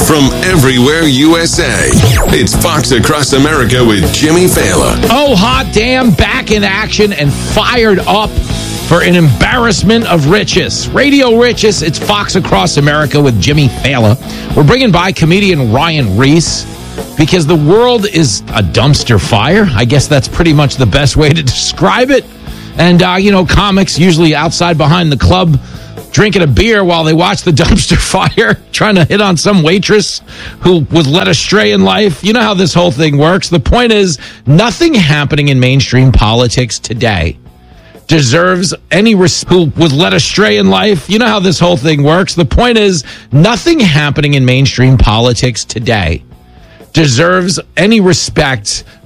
From everywhere USA, it's Fox Across America with Jimmy Fallon. Oh, hot damn, back in action and fired up for an embarrassment of riches. Radio Riches, it's Fox Across America with Jimmy Fallon. We're bringing by comedian Ryan Reese because the world is a dumpster fire. I guess that's pretty much the best way to describe it. And, comics usually outside behind the club drinking a beer while they watch the dumpster fire, trying to hit on some waitress who was led astray in life. You know how this whole thing works. The point is, nothing happening in mainstream politics today deserves any who was led astray in life. You know how this whole thing works. The point is, nothing happening in mainstream politics today deserves any respect